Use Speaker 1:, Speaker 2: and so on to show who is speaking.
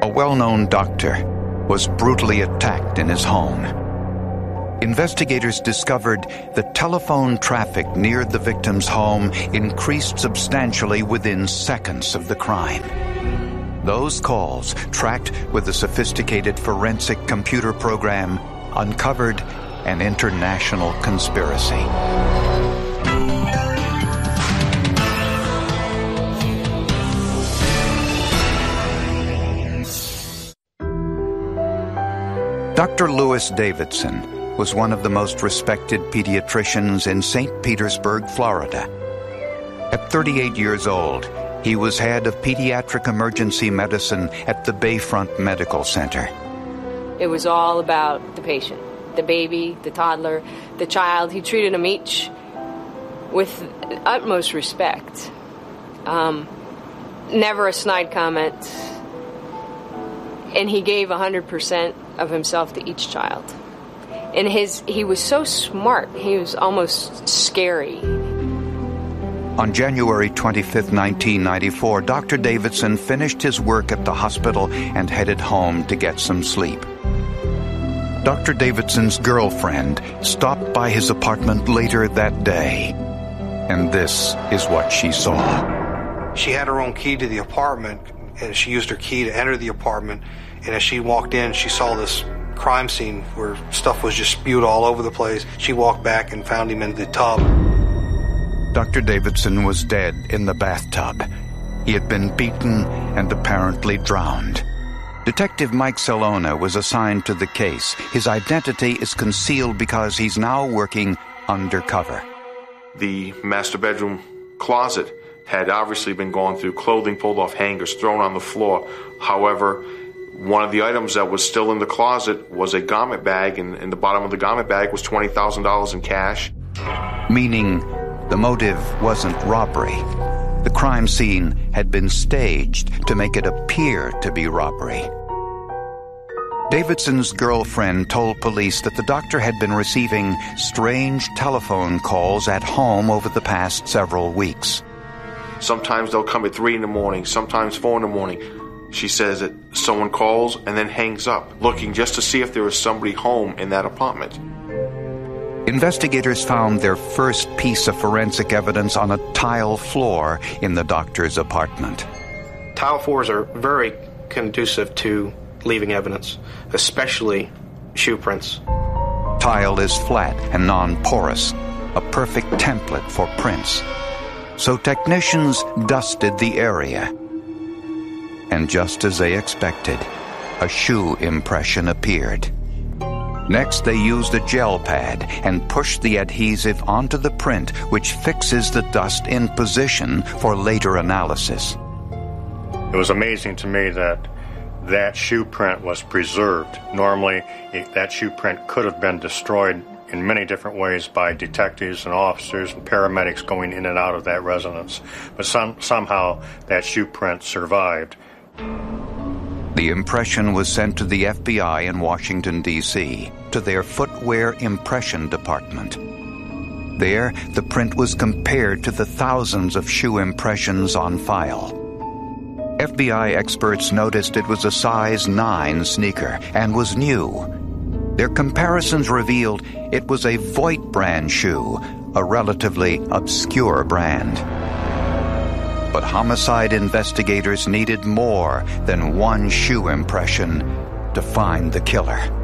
Speaker 1: a well-known doctor, was brutally attacked in his home. Investigators discovered that telephone traffic near the victim's home increased substantially within seconds of the crime. Those calls, tracked with a sophisticated forensic computer program, uncovered an international conspiracy. Dr. Louis Davidson was one of the most respected pediatricians in St. Petersburg, Florida. At 38 years old, he was head of pediatric emergency medicine at the Bayfront Medical Center.
Speaker 2: It was all about the patient, the baby, the toddler, the child. He treated them each with utmost respect. Never a snide comment. And he gave 100% of himself to each child. And he was so smart, he was almost scary.
Speaker 1: On January 25, 1994, Dr. Davidson finished his work at the hospital and headed home to get some sleep. Dr. Davidson's girlfriend stopped by his apartment later that day, and this is what she saw.
Speaker 3: She had her own key to the apartment, and she used her key to enter the apartment, and as she walked in, she saw this crime scene where stuff was just spewed all over the place. She walked back and found him in the tub.
Speaker 1: Dr. Davidson was dead in the bathtub. He had been beaten and apparently drowned. Detective Mike Salona was assigned to the case. His identity is concealed because he's now working undercover.
Speaker 4: The master bedroom closet had obviously been gone through, clothing pulled off hangers, thrown on the floor. However, one of the items that was still in the closet was a garment bag, and in the bottom of the garment bag was $20,000 in cash.
Speaker 1: Meaning the motive wasn't robbery. The crime scene had been staged to make it appear to be robbery. Davidson's girlfriend told police that the doctor had been receiving strange telephone calls at home over the past several weeks.
Speaker 4: Sometimes they'll come at 3 in the morning, sometimes 4 in the morning. She says that someone calls and then hangs up, looking just to see if there is somebody home in that apartment.
Speaker 1: Investigators found their first piece of forensic evidence on a tile floor in the doctor's apartment.
Speaker 3: Tile floors are very conducive to leaving evidence, especially shoe prints.
Speaker 1: Tile is flat and non-porous, a perfect template for prints. So technicians dusted the area. And just as they expected, a shoe impression appeared. Next, they used a gel pad and pushed the adhesive onto the print, which fixes the dust in position for later analysis.
Speaker 5: It was amazing to me that shoe print was preserved. Normally, that shoe print could have been destroyed in many different ways by detectives and officers and paramedics going in and out of that residence. But somehow that shoe print survived.
Speaker 1: The impression was sent to the FBI in Washington, D.C., to their footwear impression department. There, the print was compared to the thousands of shoe impressions on file. FBI experts noticed it was a size 9 sneaker and was new. Their comparisons revealed it was a Voigt brand shoe, a relatively obscure brand. But homicide investigators needed more than one shoe impression to find the killer.